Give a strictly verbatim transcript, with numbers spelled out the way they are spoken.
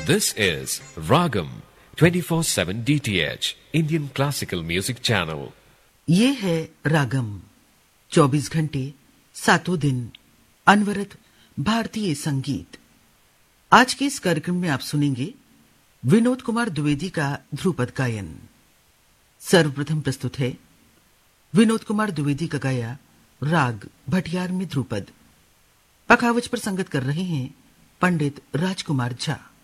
This is Ragam twenty-four seven D T H Indian Classical Music Channel. ये है रागम चौबीस घंटे सातों दिन अनवरत भारतीय संगीत। आज के इस कार्यक्रम में आप सुनेंगे विनोद कुमार द्विवेदी का ध्रुपद गायन। सर्वप्रथम प्रस्तुत है विनोद कुमार द्विवेदी का गाया राग भटियार में ध्रुपद। पखावज पर संगत कर रहे हैं पंडित राजकुमार झा।